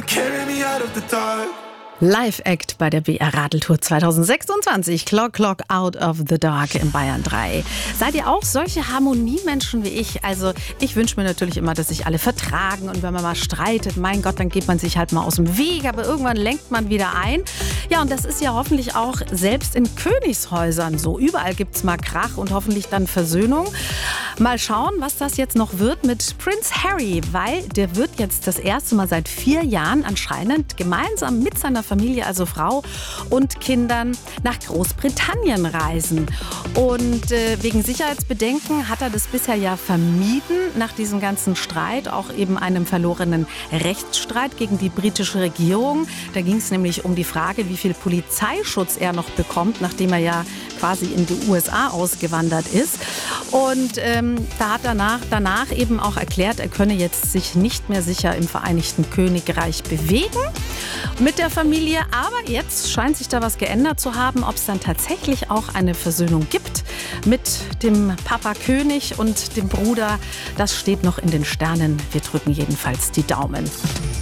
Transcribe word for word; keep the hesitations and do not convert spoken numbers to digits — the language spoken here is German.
carry me out of the dark. Live-Act bei der B R-Radeltour zwanzig sechsundzwanzig. Clock, Clock, Out of the Dark in Bayern drei. Seid ihr auch solche Harmoniemenschen wie ich? Also ich wünsche mir natürlich immer, dass sich alle vertragen. Und wenn man mal streitet, mein Gott, dann geht man sich halt mal aus dem Weg. Aber irgendwann lenkt man wieder ein. Ja, und das ist ja hoffentlich auch selbst in Königshäusern so. Überall gibt es mal Krach und hoffentlich dann Versöhnung. Mal schauen, was das jetzt noch wird mit Prince Harry. Weil der wird jetzt das erste Mal seit vier Jahren anscheinend gemeinsam mit seiner Familie, also Frau und Kindern, nach Großbritannien reisen. Und äh, wegen Sicherheitsbedenken hat er das bisher ja vermieden, nach diesem ganzen Streit, auch eben einem verlorenen Rechtsstreit gegen die britische Regierung. Da ging es nämlich um die Frage, wie viel Polizeischutz er noch bekommt, nachdem er ja quasi in die U S A ausgewandert ist. Und ähm, da hat danach, danach eben auch erklärt, er könne jetzt sich nicht mehr sicher im Vereinigten Königreich bewegen mit der Familie. Aber jetzt scheint sich da was geändert zu haben, ob es dann tatsächlich auch eine Versöhnung gibt mit dem Papa König und dem Bruder. Das steht noch in den Sternen. Wir drücken jedenfalls die Daumen.